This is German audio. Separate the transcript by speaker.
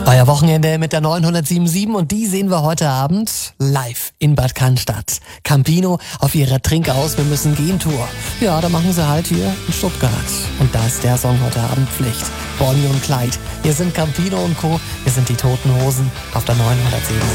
Speaker 1: Euer Wochenende mit der 977 und die sehen wir heute Abend live in Bad Cannstatt. Campino auf ihrer Trinkaus, wir müssen gehen Tour. Ja, da machen sie halt hier in Stuttgart. Und da ist der Song heute Abend Pflicht. Bonnie und Clyde, wir sind Campino und Co., wir sind die Toten Hosen auf der 977.